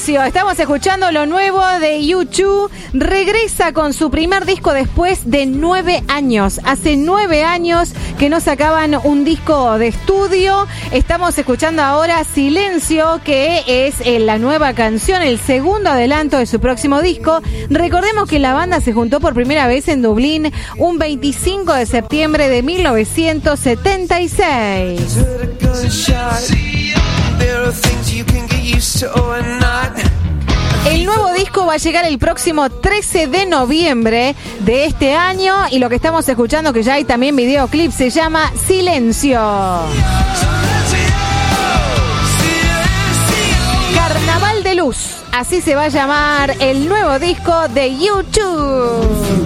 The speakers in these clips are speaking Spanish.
Silencio. Estamos escuchando lo nuevo de U2. Regresa con su primer disco después de 9 años. Hace 9 años que no sacaban un disco de estudio. Estamos escuchando ahora Silencio, que es la nueva canción, el segundo adelanto de su próximo disco. Recordemos que la banda se juntó por primera vez en Dublín un 25 de septiembre de 1976. El nuevo disco va a llegar el próximo 13 de noviembre de este año y lo que estamos escuchando, que ya hay también videoclip, se llama Silencio. Carnaval de Luz, así se va a llamar el nuevo disco de U2.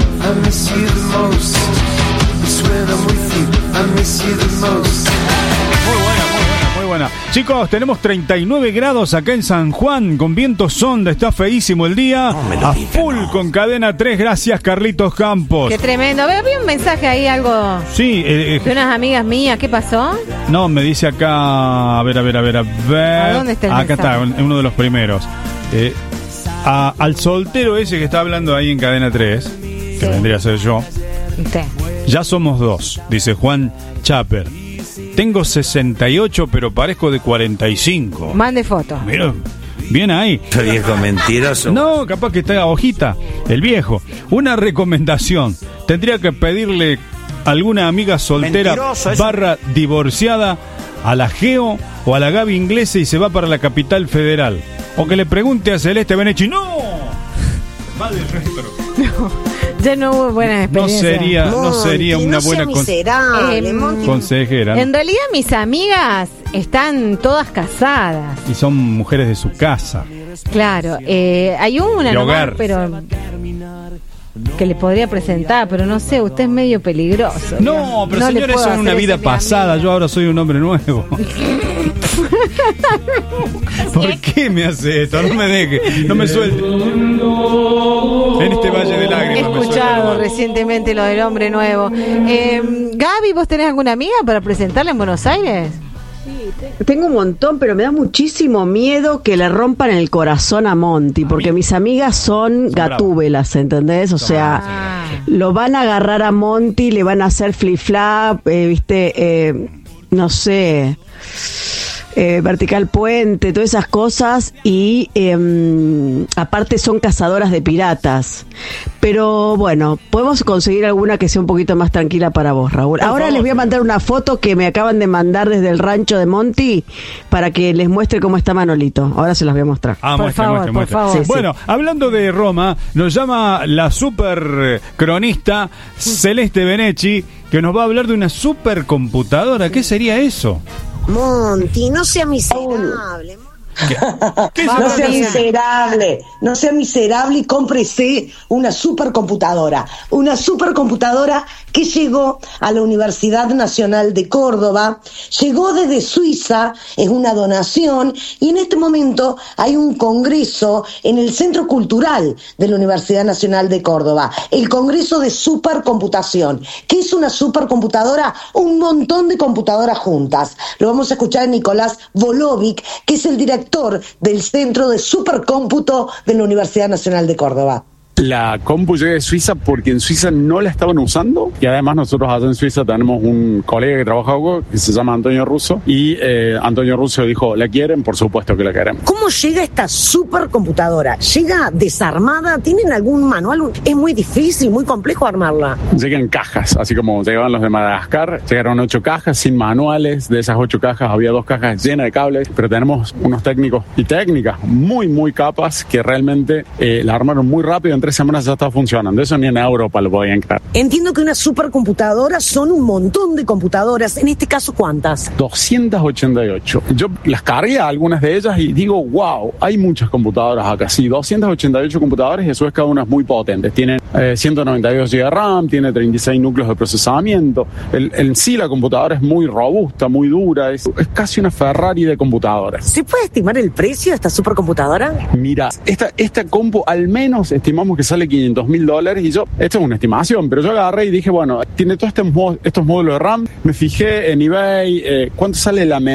Muy buena. Chicos, tenemos 39 grados acá en San Juan, con viento sonda, está feísimo el día. A full con Cadena 3, gracias Carlitos Campos. Qué tremendo. Vi un mensaje ahí, algo sí, de unas amigas mías. ¿Qué pasó? No, me dice acá, a ver. ¿A dónde está el acá mensaje? está, uno de los primeros. Al soltero ese que está hablando ahí en Cadena 3, que vendría a ser yo. Usted. Ya somos 2, dice Juan Chaper. Tengo 68, pero parezco de 45. Mande foto. Mira, bien ahí. Viejo mentiroso. No, capaz que está hojita, el viejo. Una recomendación. Tendría que pedirle a alguna amiga soltera / divorciada a la Geo o a la Gaby Inglesa y se va para la Capital Federal. O que le pregunte a Celeste Benechi. ¡No! Va de retro. No. Ya no hubo buenas experiencias. No sería una buena consejera. En realidad mis amigas están todas casadas. Y son mujeres de su casa. Claro, hay una nomás, pero que le podría presentar, pero no sé, usted es medio peligroso. No, pero señores, eso es una vida pasada. Yo ahora soy un hombre nuevo. ¿Por qué me hace esto? No me deje, no me suelte. En este valle de lágrimas. He escuchado recientemente lo del hombre nuevo. Gaby, ¿vos tenés alguna amiga para presentarla en Buenos Aires? Sí, tengo un montón, pero me da muchísimo miedo que le rompan el corazón a Monty, porque mis amigas son gatúbelas, ¿entendés? O sea, lo van a agarrar a Monty, le van a hacer flip-flap, no sé, vertical puente, todas esas cosas, y aparte son cazadoras de piratas. Pero bueno, podemos conseguir alguna que sea un poquito más tranquila para vos, Raúl. Ahora les voy a mandar una foto que me acaban de mandar desde el rancho de Monty para que les muestre cómo está Manolito. Ahora se las voy a mostrar. Por favor. Sí, bueno, hablando de Roma, nos llama la super cronista Celeste Benechi, que nos va a hablar de una supercomputadora. ¿Qué sería eso? Monty, no sea miserable. ¿Qué No sea miserable y cómprese una supercomputadora. Una supercomputadora que llegó a la Universidad Nacional de Córdoba, llegó desde Suiza, es una donación, y en este momento hay un congreso en el Centro Cultural de la Universidad Nacional de Córdoba, el Congreso de Supercomputación. ¿Qué es una supercomputadora? Un montón de computadoras juntas. Lo vamos a escuchar en Nicolás Volovic, que es el director del Centro de Supercómputo de la Universidad Nacional de Córdoba. La compu llega de Suiza porque en Suiza no la estaban usando, y además nosotros allá en Suiza tenemos un colega que trabaja que se llama Antonio Russo, y Antonio Russo dijo, ¿la quieren? Por supuesto que la queremos. ¿Cómo llega esta supercomputadora? ¿Llega desarmada? ¿Tienen algún manual? Es muy difícil, muy complejo armarla. Llegan cajas, así como llegaban los de Madagascar, llegaron 8 cajas sin manuales. De esas 8 cajas había 2 cajas llenas de cables, pero tenemos unos técnicos y técnicas muy capas que realmente la armaron muy rápido. En 3 semanas ya está funcionando. Eso ni en Europa lo podían creer. Entiendo que una supercomputadora son un montón de computadoras. En este caso, ¿cuántas? 288. Yo las cargué a algunas de ellas y digo, wow, hay muchas computadoras acá. Sí, 288 computadoras, y eso es cada una muy potente. Tienen 192 GB de RAM, tiene 36 núcleos de procesamiento. En sí la computadora es muy robusta, muy dura. Es casi una Ferrari de computadoras. ¿Se puede estimar el precio de esta supercomputadora? Mira, esta compu al menos estimamos que sale $500,000, y esto es una estimación, pero yo agarré y dije, bueno, tiene todos estos módulos de RAM. Me fijé en eBay, ¿cuánto sale la